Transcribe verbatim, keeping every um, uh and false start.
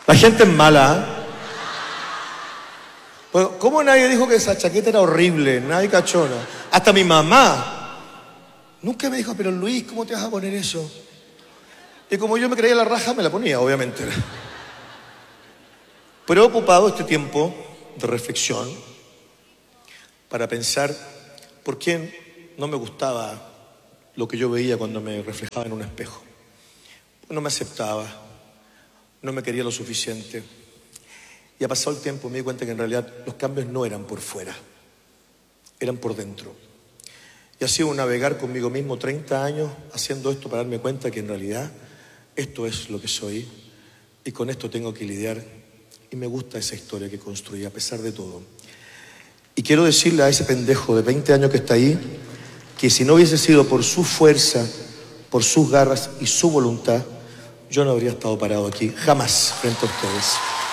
La gente es mala, ¿eh? Pues, ¿cómo nadie dijo que esa chaqueta era horrible? Nadie cachona. Hasta mi mamá nunca me dijo, pero Luis, ¿cómo te vas a poner eso? Y como yo me creía la raja, me la ponía, obviamente. Pero he ocupado este tiempo de reflexión para pensar por qué no me gustaba lo que yo veía cuando me reflejaba en un espejo. No me aceptaba, no me quería lo suficiente. Y ha pasado el tiempo y me di cuenta que en realidad los cambios no eran por fuera, eran por dentro. Y ha sido un navegar conmigo mismo treinta años haciendo esto para darme cuenta que en realidad esto es lo que soy y con esto tengo que lidiar. Y me gusta esa historia que construí a pesar de todo. Y quiero decirle a ese pendejo de veinte años que está ahí que si no hubiese sido por su fuerza, por sus garras y su voluntad, yo no habría estado parado aquí jamás frente a ustedes.